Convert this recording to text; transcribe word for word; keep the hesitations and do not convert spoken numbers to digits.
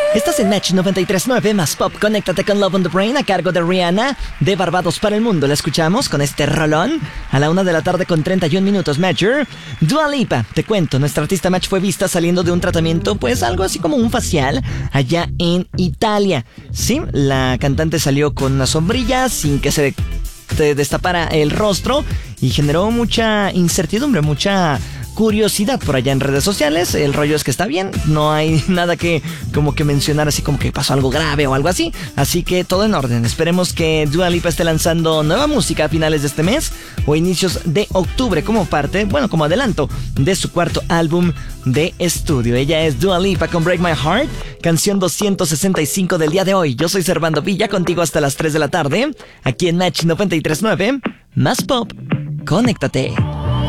Estás en Match noventa y tres punto nueve más pop. Conéctate con Love on the Brain a cargo de Rihanna. De Barbados para el mundo la escuchamos con este rolón a la una de la tarde con treinta y un minutos. Matcher, Dua Lipa. Te cuento, nuestra artista Match fue vista saliendo de un tratamiento, pues algo así como un facial, allá en Italia. Sí, la cantante salió con una sombrilla sin que se te destapara el rostro y generó mucha incertidumbre, mucha curiosidad por allá en redes sociales. El rollo es que está bien, no hay nada que como que mencionar así como que pasó algo grave o algo así, así que todo en orden. Esperemos que Dua Lipa esté lanzando nueva música a finales de este mes o inicios de octubre como parte, bueno, como adelanto de su cuarto álbum de estudio. Ella es Dua Lipa con Break My Heart, canción doscientos sesenta y cinco del día de hoy. Yo soy Servando Villa, contigo hasta las tres de la tarde, aquí en Match noventa y tres punto nueve, más pop. Conéctate.